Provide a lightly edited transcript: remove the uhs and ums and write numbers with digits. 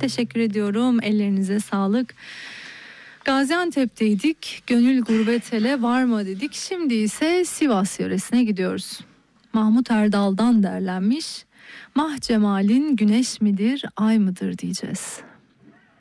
Teşekkür ediyorum. Ellerinize sağlık. Gaziantep'teydik. Gönül gurbet ele var mı dedik. Şimdi ise Sivas yöresine gidiyoruz. Mahmut Erdal'dan derlenmiş. Mah cemalin güneş midir, ay mıdır diyeceğiz.